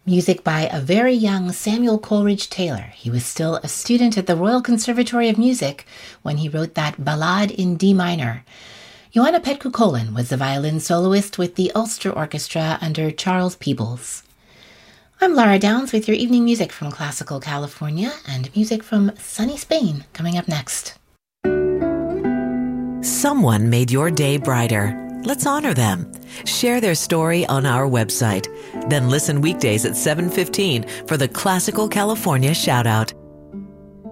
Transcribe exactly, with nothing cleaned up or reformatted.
Music by a very young Samuel Coleridge Taylor. He was still a student at the Royal Conservatory of Music when he wrote that Ballade in D minor. Johanna Petkukolen was the violin soloist with the Ulster Orchestra under Charles Peebles. I'm Lara Downs with your evening music from Classical California and music from sunny Spain coming up next. Someone made your day brighter. Let's honor them. Share their story on our website. Then listen weekdays at seven fifteen for the Classical California Shoutout.